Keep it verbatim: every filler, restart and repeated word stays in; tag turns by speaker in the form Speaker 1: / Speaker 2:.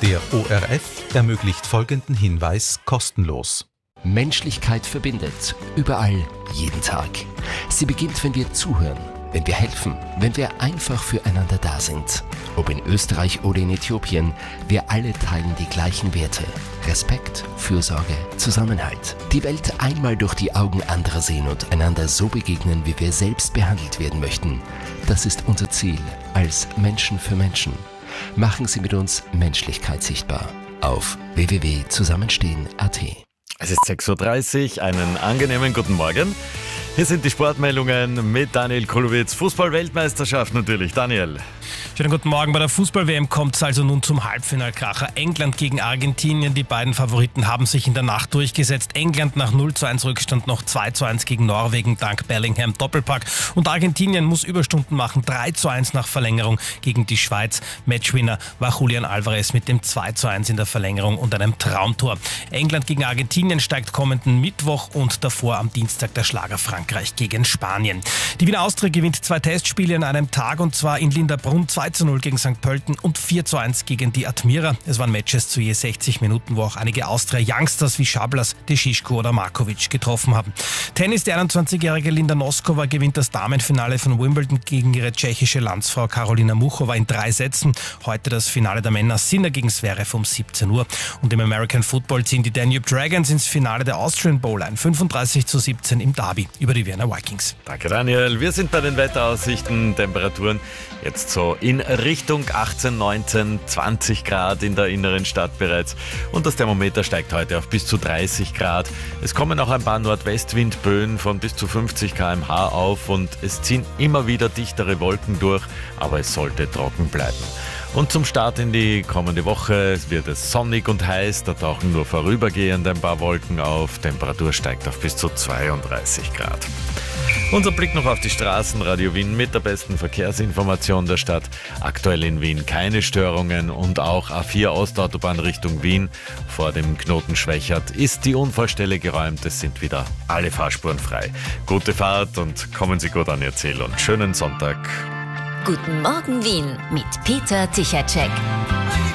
Speaker 1: Der O R F ermöglicht folgenden Hinweis kostenlos.
Speaker 2: Menschlichkeit verbindet. Überall, jeden Tag. Sie beginnt, wenn wir zuhören, wenn wir helfen, wenn wir einfach füreinander da sind. Ob in Österreich oder in Äthiopien, wir alle teilen die gleichen Werte. Respekt, Fürsorge, Zusammenhalt. Die Welt einmal durch die Augen anderer sehen und einander so begegnen, wie wir selbst behandelt werden möchten. Das ist unser Ziel als Menschen für Menschen. Machen Sie mit uns Menschlichkeit sichtbar auf w w w punkt zusammenstehen punkt a t.
Speaker 3: Es ist sechs Uhr dreißig, einen angenehmen guten Morgen. Hier sind die Sportmeldungen mit Daniel Kulowitz. Fußball-Weltmeisterschaft natürlich. Daniel.
Speaker 4: Schönen guten Morgen. Bei der Fußball-W M kommt es also nun zum Halbfinalkracher. England gegen Argentinien. Die beiden Favoriten haben sich in der Nacht durchgesetzt. England nach null zu eins Rückstand noch zwei zu eins gegen Norwegen dank Bellingham Doppelpack. Und Argentinien muss Überstunden machen. drei zu eins nach Verlängerung gegen die Schweiz. Matchwinner war Julian Alvarez mit dem zwei zu eins in der Verlängerung und einem Traumtor. England gegen Argentinien steigt kommenden Mittwoch und davor am Dienstag der Schlager Frankreich gegen Spanien. Die Wiener Austria gewinnt zwei Testspiele an einem Tag und zwar in Linderbrunn zwei zu null gegen Sankt Pölten und vier zu eins gegen die Admira. Es waren Matches zu je sechzig Minuten, wo auch einige Austria-Youngsters wie Schablas, Dešiško oder Markovic getroffen haben. Tennis, die einundzwanzigjährige Linda Noskova gewinnt das Damenfinale von Wimbledon gegen ihre tschechische Landsfrau Karolina Muchova in drei Sätzen. Heute das Finale der Männer Sinner gegen Zverev um siebzehn Uhr. Und im American Football ziehen die Danube Dragons ins Finale der Austrian Bowl ein. fünfunddreißig zu siebzehn im Derby über die Vienna Vikings.
Speaker 3: Danke Daniel. Wir sind bei den Wetteraussichten. Temperaturen jetzt so in Richtung achtzehn, neunzehn, zwanzig Grad in der inneren Stadt bereits. Und das Thermometer steigt heute auf bis zu dreißig Grad. Es kommen auch ein paar Nordwestwindböen von bis zu fünfzig Kilometer pro Stunde auf und es ziehen immer wieder dichtere Wolken durch, aber es sollte trocken bleiben. Und zum Start in die kommende Woche wird es sonnig und heiß, da tauchen nur vorübergehend ein paar Wolken auf. Temperatur steigt auf bis zu zweiunddreißig Grad. Unser Blick noch auf die Straßen. Radio Wien mit der besten Verkehrsinformation der Stadt. Aktuell in Wien keine Störungen und auch A vier Ostautobahn Richtung Wien vor dem Knoten Schwächert ist die Unfallstelle geräumt. Es sind wieder alle Fahrspuren frei. Gute Fahrt und kommen Sie gut an Ihr Ziel und schönen Sonntag.
Speaker 5: Guten Morgen Wien mit Peter Tichatschek.